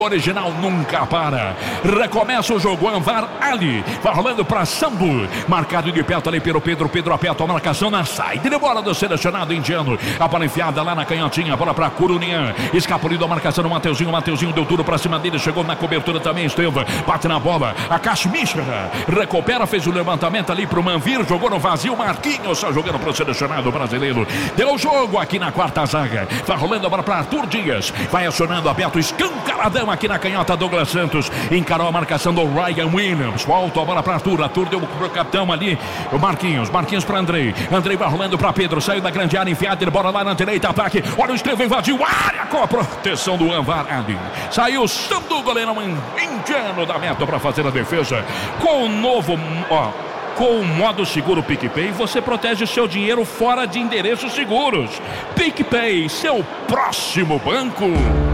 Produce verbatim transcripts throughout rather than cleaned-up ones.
Original nunca para. Recomeça o jogo. Anvar Ali vai rolando para Sambu. Marcado de perto ali pelo Pedro. Pedro aperta a marcação na saída de bola do selecionado indiano. A bola enfiada lá na canhotinha. Bola para Curunian. Escapulido a marcação do Mateuzinho. Mateuzinho deu tudo para cima dele. Chegou na cobertura também. Estevam bate na bola. A Kashmishra recupera. Fez o levantamento ali para o Manvir. Jogou no vazio. Marquinhos está jogando para o selecionado brasileiro. Deu jogo aqui na quarta zaga. Vai rolando a bola para Arthur Dias. Vai acionando aberto. Escancaradão aqui na canhota. Douglas Santos encarou a marcação do Ryan Williams. Volta a bola para Arthur. Arthur deu pro capitão ali. O Marquinhos. Marquinhos para Andrei. Andrei vai rolando para Pedro. Saiu da grande área. Enfiada. Ele bora lá na direita. Ataque. Olha o Estevam. Invadiu a área com a proteção do Anvar Ali. Saiu Sandu, o goleirão indiano da meta para fazer a defesa. Com o novo... Ó, com o modo seguro PicPay, você protege o seu dinheiro fora de endereços seguros. PicPay, seu próximo banco.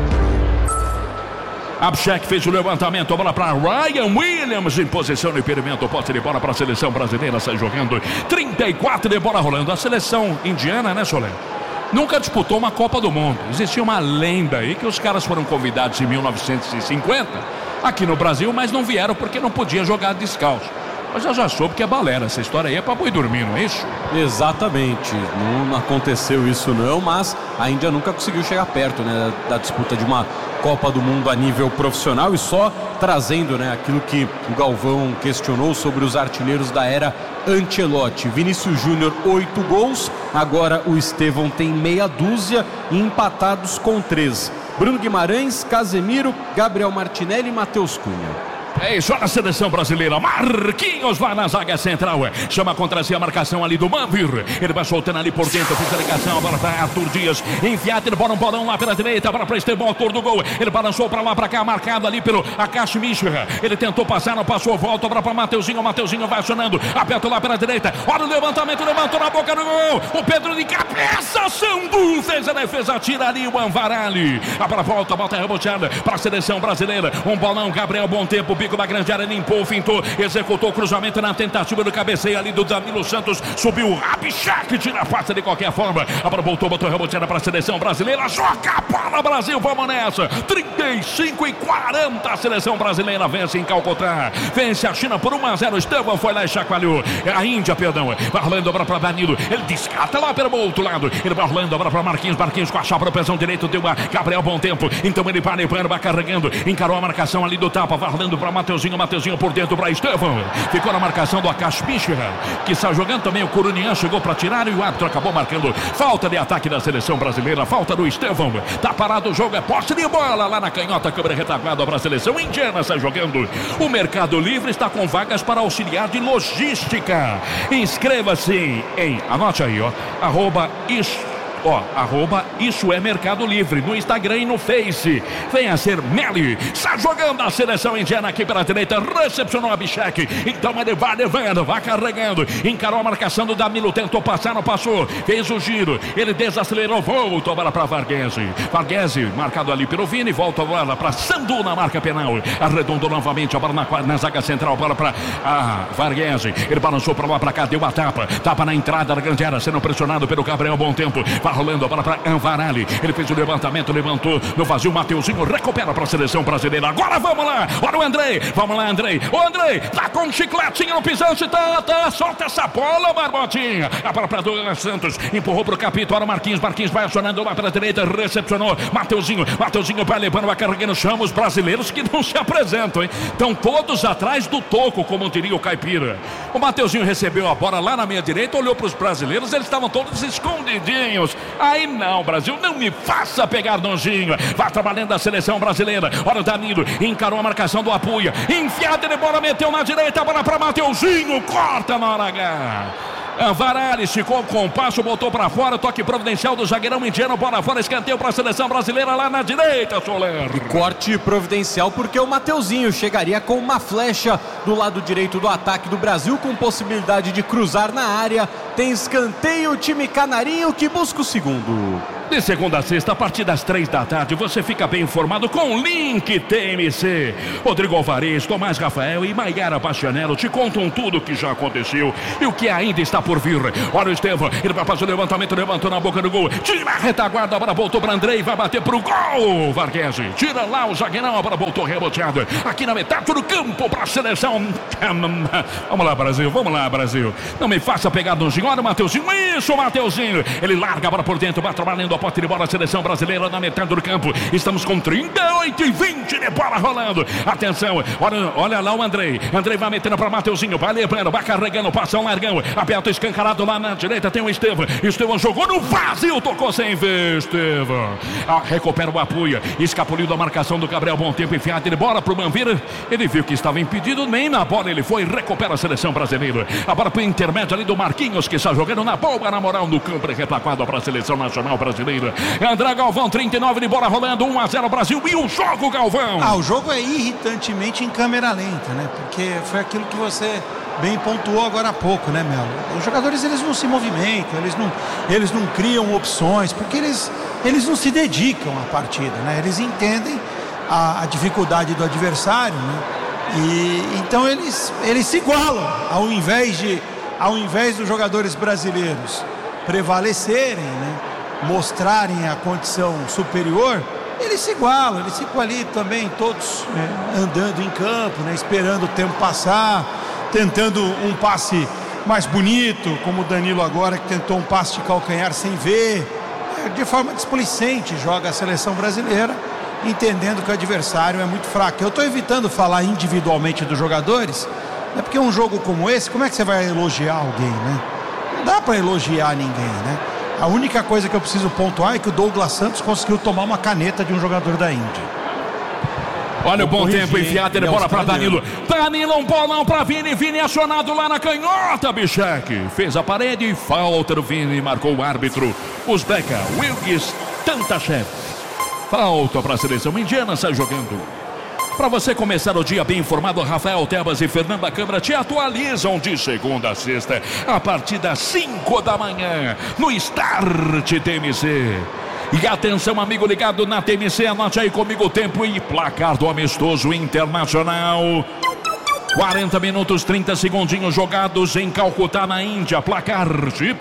Abchek fez o levantamento, a bola para Ryan Williams em posição de impedimento, posse de bola para a seleção brasileira, sai jogando trinta e quatro de bola rolando. A seleção indiana, né, Solé? Nunca disputou uma Copa do Mundo. Existia uma lenda aí que os caras foram convidados em mil novecentos e cinquenta aqui no Brasil, mas não vieram porque não podia jogar descalço. Mas eu já soube que é balela, essa história aí é pra boi dormir, não é isso? Exatamente, não aconteceu isso não, mas a Índia nunca conseguiu chegar perto, né, da disputa de uma Copa do Mundo a nível profissional. E só trazendo, né, aquilo que o Galvão questionou sobre os artilheiros da era Ancelotti. Vinícius Júnior, oito gols, agora o Estevam tem meia dúzia e empatados com três. Bruno Guimarães, Casemiro, Gabriel Martinelli e Matheus Cunha. É isso, olha a seleção brasileira. Marquinhos vai na zaga central. Chama contra si a marcação ali do Manvir. Ele vai soltando ali por dentro. Fez a ligação. Agora para Arthur Dias. Enfiado, ele bora um bolão lá pela direita. Agora para Estevam, autor do gol. Ele balançou para lá, para cá. Marcado ali pelo Akash Mishra. Ele tentou passar, não passou. Volta agora para Mateuzinho. O Mateuzinho vai acionando. Aperta lá pela direita. Olha o levantamento. Levantou na boca do gol. O Pedro de cabeça. Sandu fez a defesa. Tira ali o Anvar Ali. A bola volta. Volta reboteada para a seleção brasileira. Um bolão. Gabriel, bom tempo. Da grande área, limpou, fintou, executou o cruzamento na tentativa do cabeceio ali do Danilo Santos, subiu o Abchek, tira a face de qualquer forma, a bola voltou, botou reboteada para a seleção brasileira, joga a bola, Brasil, vamos nessa, trinta e cinco e quarenta, a seleção brasileira vence em Calcutá, vence a China por um a zero, Estevam foi lá e chacoalhou, a Índia, perdão, vai rolando a bola para Danilo, ele descarta lá pelo outro lado, ele vai rolando a bola para Marquinhos, Marquinhos com a chapa no pezão direito, deu a Gabriel, bom tempo, então ele para, ele para, vai carregando, encarou a marcação ali do tapa, vai rolando para Mateuzinho, Mateuzinho por dentro para Estevam. Ficou na marcação do Akash Mishra, que está jogando também. O Curunian chegou para tirar e o árbitro acabou marcando falta de ataque da seleção brasileira. Falta do Estevam. Tá parado o jogo, é posse de bola lá na canhota. Câmera retaguarda para a seleção indiana, está jogando. O Mercado Livre está com vagas para auxiliar de logística. Inscreva-se em, anote aí, ó, arroba isso. Ó, arroba Isso é Mercado Livre no Instagram e no Face. Venha ser Meli. Está jogando a seleção indiana aqui pela direita. Recepcionou a Abchek. Então ele vai levando, vai carregando. Encarou a marcação do Danilo. Tentou passar, não passou. Fez o giro. Ele desacelerou. Voltou a bola para Varghese. Varghese marcado ali pelo Vini. Volta a bola para Sandu na marca penal. Arredondou novamente a bola na, na zaga central. Bola para ah, Varghese. Ele balançou para lá, para cá. Deu a tapa. Tapa na entrada da grande área. Sendo pressionado pelo Gabriel. Bom tempo. Vai rolando a bola para Anvar Ali. Ele fez o levantamento, levantou no vazio. Mateuzinho recupera para a seleção brasileira. Agora vamos lá. Olha o Andrei. Vamos lá, Andrei. O Andrei tá com um chicletinho no pisante. Tá, tá. Solta essa bola, Barbotinha. A bola para Douglas Santos. Empurrou pro Capito. Olha o Marquinhos. Marquinhos vai acionando lá pela direita. Recepcionou. Mateuzinho. Mateuzinho vai levando, vai carregando. Chama os brasileiros que não se apresentam, hein? Estão todos atrás do toco, como diria o Caipira. O Mateuzinho recebeu a bola lá na meia direita. Olhou para os brasileiros. Eles estavam todos escondidinhos. Aí não, Brasil, não me faça pegar nojinho. Vai trabalhando a seleção brasileira. Olha o Danilo, encarou a marcação do Apuia. Enfiada de bola, meteu na direita, bola para Mateuzinho. Corta na hora H. Anvar Ali ficou com o passo, botou para fora, toque providencial do zagueirão indiano, bola fora, escanteio para a seleção brasileira lá na direita, Soler. E corte providencial porque o Mateuzinho chegaria com uma flecha do lado direito do ataque do Brasil, com possibilidade de cruzar na área. Tem escanteio, o time canarinho que busca o segundo. De segunda a sexta, a partir das três da tarde, você fica bem informado com o Link T M C. Rodrigo Alvarez, Tomás Rafael e Maiara Bastianello te contam tudo o que já aconteceu e o que ainda está por vir. Olha o Estevão, ele vai fazer o levantamento, levantou na boca do gol. Tira a retaguarda, a bola voltou para Andrei, vai bater pro gol. Varghese, tira lá o zagueirão, a bola voltou reboteado. Aqui na metade do campo para a seleção. Vamos lá, Brasil, vamos lá, Brasil. Não me faça pegar no olha o Mateuzinho, isso, Mateuzinho. Ele larga a bola por dentro, vai trabalhando a posse de bola, a seleção brasileira na metade do campo. Estamos com trinta e oito e vinte de bola rolando. Atenção, olha, olha lá o Andrei. Andrei vai metendo para Mateuzinho, vai levando, vai carregando, passa um largão. Aberto escancarado lá na direita, tem o Estevão. Estevão jogou no vazio, tocou sem ver, Estevão. Ah, recupera o apoio, escapuliu da marcação do Gabriel Bom Tempo, enfiado de bola pro Manvira. Ele viu que estava impedido, nem na bola ele foi, recupera a seleção brasileira. A bola pro intermédio ali do Marquinhos, que está jogando na boa, na moral, no campo, retaquado para a seleção nacional brasileira. André Galvão, trinta e nove de bola rolando, um a zero Brasil. E o jogo, Galvão? Ah, o jogo é irritantemente em câmera lenta, né? Porque foi aquilo que você bem pontuou agora há pouco, né, Melo? Os jogadores, eles não se movimentam, eles não, eles não criam opções, porque eles, eles não se dedicam à partida, né? Eles entendem a, a dificuldade do adversário, né? E então eles, eles se igualam, ao invés de ao invés dos jogadores brasileiros prevalecerem, né, mostrarem a condição superior, eles se igualam, eles ficam ali também todos, né, andando em campo, né, esperando o tempo passar, tentando um passe mais bonito, como o Danilo agora, que tentou um passe de calcanhar sem ver, né, de forma displicente joga a seleção brasileira, entendendo que o adversário é muito fraco. Eu estou evitando falar individualmente dos jogadores, é porque um jogo como esse, como é que você vai elogiar alguém, né? Não dá para elogiar ninguém, né? A única coisa que eu preciso pontuar é que o Douglas Santos conseguiu tomar uma caneta de um jogador da Índia. Olha o bom tempo, enfiado de bola para Danilo. Danilo, um bolão para Vini. Vini acionado lá na canhota, Bichek. Fez a parede e falta do Vini, marcou o árbitro. Uzbeka, Wilgis Tantashev. Falta para a seleção indiana, sai jogando. Para você começar o dia bem informado, Rafael Tebas e Fernanda Câmara te atualizam de segunda a sexta, a partir das cinco da manhã, no Start T M C. E atenção, amigo ligado na T M C, anote aí comigo o tempo e placar do amistoso internacional. quarenta minutos, trinta segundinhos jogados em Calcutá, na Índia. Placar Jeep.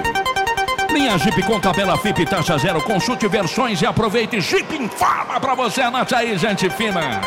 Linha Jeep com tabela F I P taxa zero. Consulte versões e aproveite. Jeep informa pra você. Anote aí, gente fina.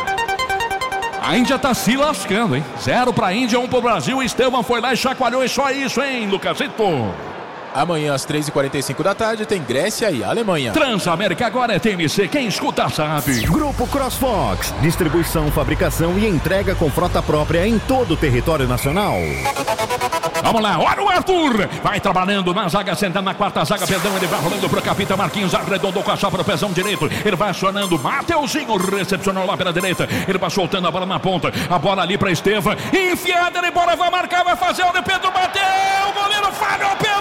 A Índia tá se lascando, hein? Zero pra Índia, um pro Brasil. Estevão foi lá e chacoalhou. E só isso, hein, Lucasito? Amanhã às três e quarenta e cinco da tarde tem Grécia e Alemanha. Transamérica agora é T M C, quem escuta sabe. Grupo CrossFox, distribuição, fabricação e entrega com frota própria em todo o território nacional. Vamos lá, olha o Arthur, vai trabalhando na zaga, sentando na quarta zaga, perdão, ele vai rolando pro capitão Marquinhos, arredondou com a chapa no pezão direito, ele vai acionando, Mateuzinho recepcionou lá pela direita, ele vai soltando a bola na ponta, a bola ali pra Estevão, enfiada, ele bola, vai marcar, vai fazer, o de Pedro bateu, o goleiro falhou, Pedro!